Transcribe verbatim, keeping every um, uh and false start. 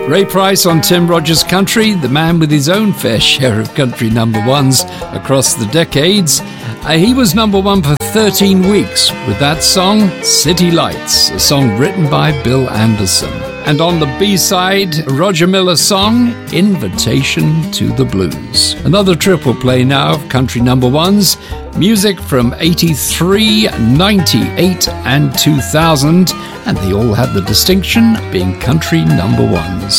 Ray Price on Tim Rogers Country, the man with his own fair share of country number ones across the decades. Uh, he was number one for thirteen weeks with that song, City Lights, a song written by Bill Anderson. And on the B-side, Roger Miller's song, Invitation to the Blues. Another triple play now of country number ones. Music from eighty-three, ninety-eight and two thousand, and they all had the distinction of being country number ones.